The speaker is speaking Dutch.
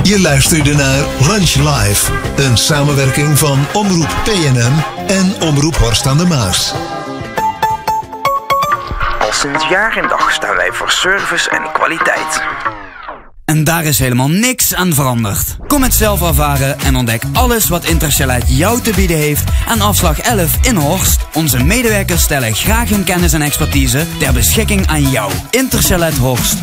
Je luisterde naar Lunch Live, een samenwerking van Omroep PNM en Omroep Horst aan de Maas. Al sinds jaar en dag staan wij voor service en kwaliteit. En daar is helemaal niks aan veranderd. Kom het zelf ervaren en ontdek alles wat Intercellite jou te bieden heeft aan afslag 11 in Horst. Onze medewerkers stellen graag hun kennis en expertise ter beschikking aan jou. Intercellite Horst.